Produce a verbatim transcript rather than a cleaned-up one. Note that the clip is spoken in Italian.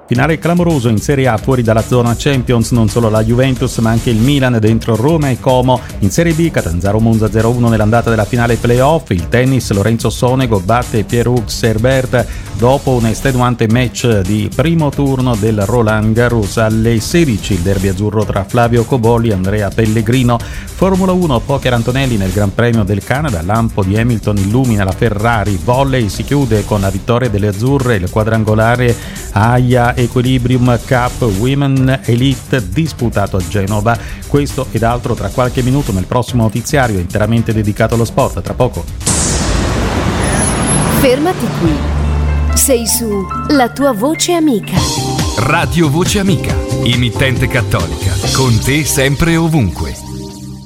Finale clamoroso in Serie A, fuori dalla zona Champions non solo la Juventus ma anche il Milan dentro Roma e Como. In Serie B Catanzaro Monza zero uno nell'andata della finale playoff. Il tennis, Lorenzo Sonego batte Pierre-Hugues Herbert dopo un estenuante match di primo turno del Roland Garros. Alle sedici il derby azzurro tra Flavio Cobolli e Andrea Pellegrino. Formula uno, poker Antonelli nel Gran Premio del Canada, lampo di Hamilton illumina la Ferrari. Volley si chiude con la vittoria delle azzurre, il quadrangolare Aia Equilibrium Cup Women Elite disputato a Genova. Questo ed altro tra qualche minuto nel prossimo notiziario interamente dedicato allo sport. Tra poco. Fermati qui. Sei su La tua voce amica. Radio Voce Amica, emittente cattolica, con te sempre e ovunque.